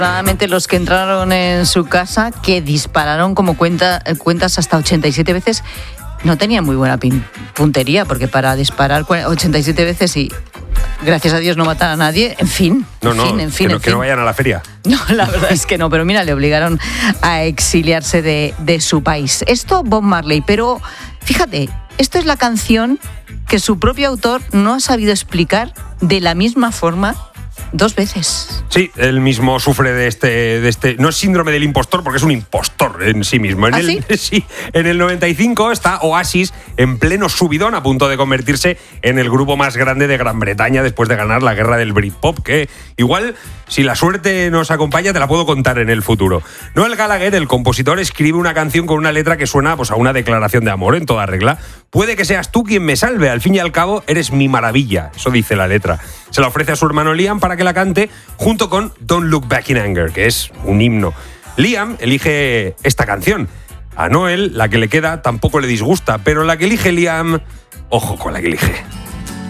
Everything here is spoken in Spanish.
Normalmente los que entraron en su casa, que dispararon como cuentas hasta 87 veces, no tenían muy buena puntería, porque para disparar 87 veces y gracias a Dios no matar a nadie, en fin. Que no vayan a la feria. No, la verdad es que no, pero mira, le obligaron a exiliarse de su país. Esto Bob Marley, pero fíjate, esto es la canción que su propio autor no ha sabido explicar de la misma forma 2 veces. Sí, él mismo sufre de este. No es síndrome del impostor, porque es un impostor en sí mismo. ¿Sí? En el 95 está Oasis en pleno subidón, a punto de convertirse en el grupo más grande de Gran Bretaña después de ganar la guerra del Britpop, que igual, si la suerte nos acompaña, te la puedo contar en el futuro. Noel Gallagher, el compositor, escribe una canción con una letra que suena a una declaración de amor en toda regla. Puede que seas tú quien me salve, al fin y al cabo eres mi maravilla. Eso dice la letra. Se la ofrece a su hermano Liam para que la cante junto con Don't Look Back in Anger, que es un himno. Liam elige esta canción. A Noel, la que le queda, tampoco le disgusta, pero la que elige Liam, ojo con la que elige.